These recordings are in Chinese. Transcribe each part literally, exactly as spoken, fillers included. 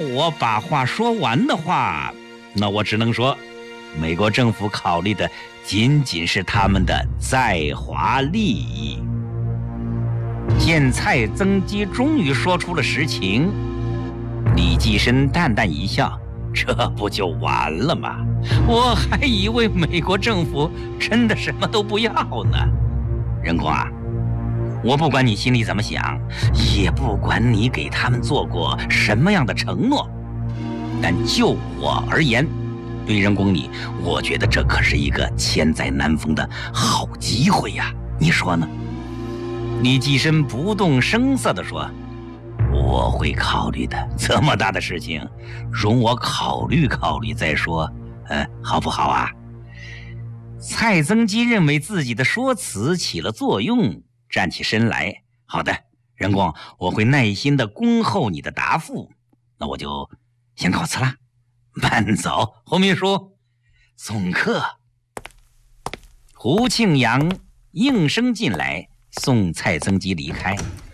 我把话说完的话，那我只能说，美国政府考虑的仅仅是他们的在华利益。见蔡增基终于说出了实情，李济深淡淡一笑，这不就完了吗？我还以为美国政府真的什么都不要呢。仁公啊，我不管你心里怎么想，也不管你给他们做过什么样的承诺，但就我而言，对仁公你，我觉得这可是一个千载难逢的好机会呀，你说呢？李济深不动声色地说：“我会考虑的，这么大的事情，容我考虑考虑再说，嗯，好不好啊？”蔡增基认为自己的说辞起了作用，站起身来：“好的，仁公，我会耐心地恭候你的答复。那我就先告辞了。慢走，侯秘书，送客。”胡庆阳应声进来，送蔡增基离开。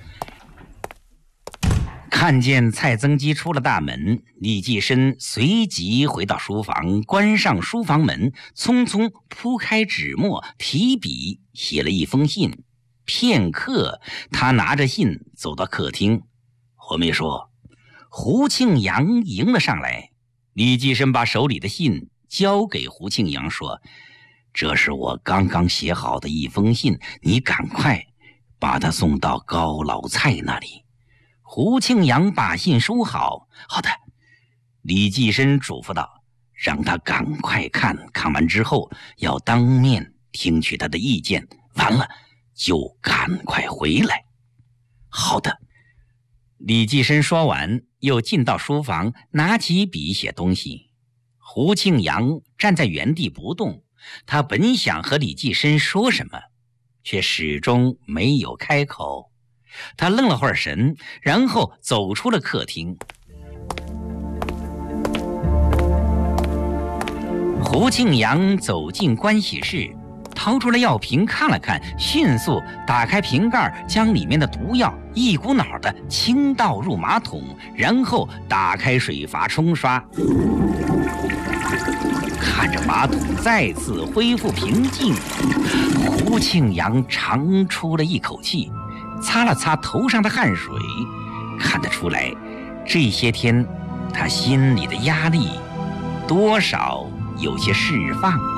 看见蔡增基出了大门，李济深随即回到书房，关上书房门，匆匆铺开纸墨，提笔写了一封信。片刻，他拿着信走到客厅。胡秘书，胡庆阳迎了上来。李济深把手里的信交给胡庆阳，说：“这是我刚刚写好的一封信，你赶快把它送到高老蔡那里。”胡庆阳把信收好。好的，李济深嘱咐道：“让他赶快看，看完之后要当面听取他的意见，完了就赶快回来。”好的。李济深说完，又进到书房，拿起笔写东西。胡庆阳站在原地不动，他本想和李济深说什么，却始终没有开口。他愣了会儿神，然后走出了客厅。胡庆阳走进关系室，掏出了药瓶看了看，迅速打开瓶盖，将里面的毒药一股脑的倾倒入马桶，然后打开水阀冲刷。看着马桶再次恢复平静，胡庆阳长出了一口气，擦了擦头上的汗水，看得出来，这些天他心里的压力多少有些释放。